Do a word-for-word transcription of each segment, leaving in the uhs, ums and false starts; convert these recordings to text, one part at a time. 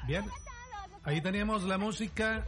Bien, ahí teníamos la música.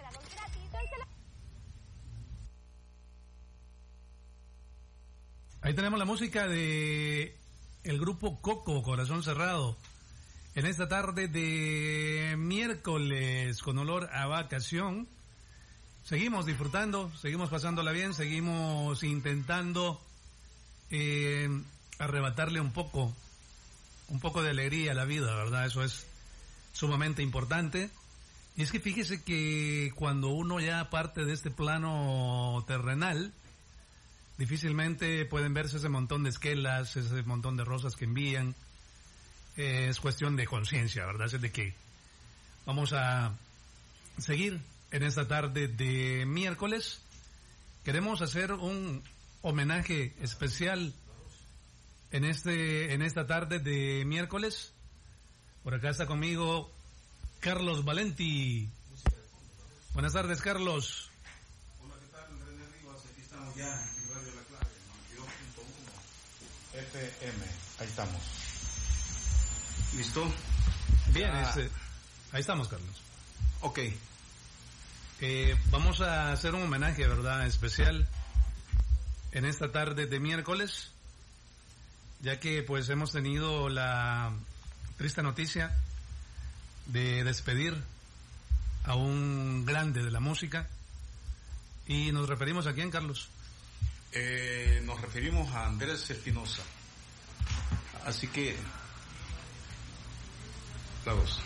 Ahí tenemos la música de el grupo Coco, Corazón Cerrado. En esta tarde de miércoles con olor a vacación, seguimos disfrutando, seguimos pasándola bien, seguimos intentando eh, arrebatarle un poco, un poco de alegría a la vida, ¿verdad? Eso es sumamente importante. Y es que fíjese que cuando uno ya parte de este plano terrenal, difícilmente pueden verse ese montón de esquelas, ese montón de rosas que envían. Eh, es cuestión de conciencia, ¿verdad? Es de que vamos a seguir en esta tarde de miércoles. Queremos hacer un homenaje especial en este en esta tarde de miércoles. Por acá está conmigo Carlos Valenti. Buenas tardes, Carlos. Hola, ¿qué tal? René Rivas, aquí estamos ya en Radio La Clave, noventa y dos punto uno F M. Ahí estamos. ¿Listo? Bien, ah. este, ahí estamos, Carlos. Ok. Eh, vamos a hacer un homenaje, ¿verdad? Especial en esta tarde de miércoles, ya que pues hemos tenido la triste noticia de despedir a un grande de la música. ¿Y nos referimos a quién, Carlos? Eh, nos referimos a Andrés Espinosa. Así que... La voz.